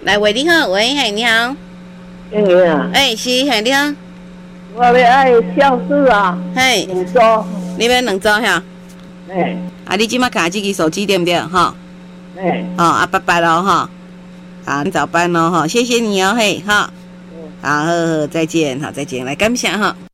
来，喂，你好，喂，嘿，你好， 你啊， 是，嘿，你好， 我要爱孝事啊， 嘿， 两周， 你要2周哈？你即马卡这支手机对不对？哈，拜拜咯哈，好，你早班咯哈，谢谢你哦，嘿，哈，好，再见，好，再见，来感谢哈。